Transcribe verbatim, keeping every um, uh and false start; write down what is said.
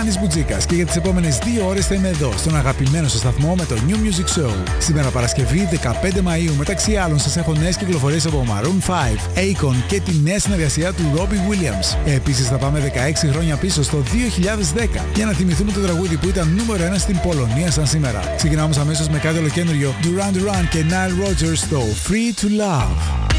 Γιάννης Μπουτζίκας και για τις επόμενες δύο ώρες θα είμαι εδώ στον αγαπημένο σας σταθμό με το New Music Show. Σήμερα Παρασκευή δεκαπέντε Μαΐου, μεταξύ άλλων σας έχω νέες κυκλοφορίες από Maroon πέντε, Akon και τη νέα συνεργασία του Robbie Williams. Επίσης θα πάμε δεκαέξι χρόνια πίσω στο δύο χιλιάδες δέκα για να θυμηθούμε το τραγούδι που ήταν νούμερο ένα στην Πολωνία σαν σήμερα. Ξεκινάμε αμέσως με κάτι ολοκένουργιο, Duran Duran και Nile Rodgers στο Free to Love.